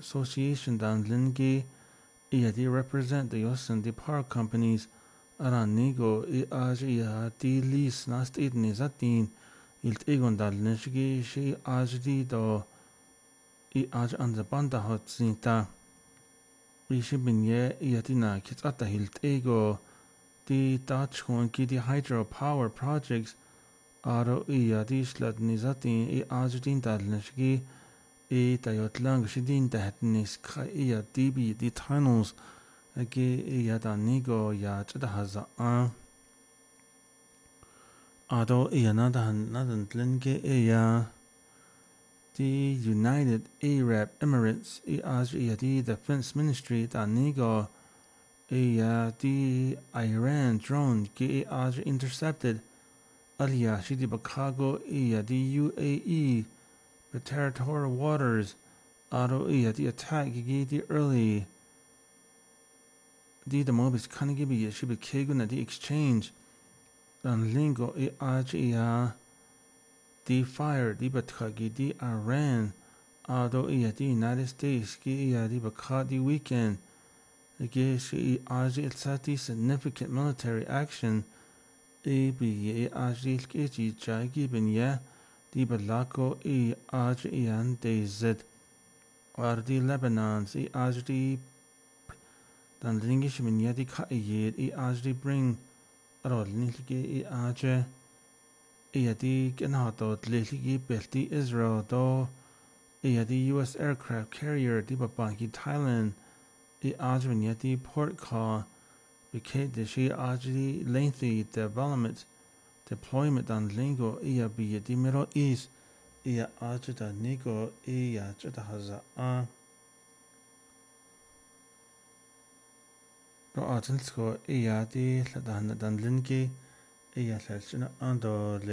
Association dan lingi di represent the Yosan the power companies aran nigo di lis nast idni zatin ilt egon dal nishgi shi di do an the banda hot zinta ishi binye na kitsata hilt ego di tachkon ki di hydropower projects aro di slad nizatin din dal nishgi tayot lang shidin tahtnis kha dibi di tunnels age da nigo chada haza ado nadan tlenge the United Arab Emirates the Defense Ministry da nigo the Iran drone ke intercepted aliya shidi bakago the UAE the territorial waters aro the attack the early the mobis kanigibi shibi keguna the exchange dan lingo the fire the batkagi the Iran ado the United States ki the baka the weekend again she it's a significant military action bi ki jagi bin the balako and the the Lebanon the dan lingish min di ka the bring rol nilgi di kenato tligi belti Israel do the US aircraft carrier di babangi Thailand the min the port call because the she lengthy deployment dan lingo bi the Middle East da nigo chada haza ro atilsko di dan lingi lalchina ando